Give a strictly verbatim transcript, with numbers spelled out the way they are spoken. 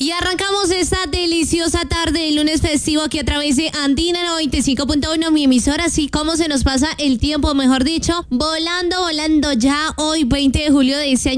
Y arrancamos esta deliciosa tarde de lunes festivo aquí a través de Andina noventa y cinco punto uno, mi emisora. Así como se nos pasa el tiempo, mejor dicho, volando, volando ya hoy veinte de julio de este año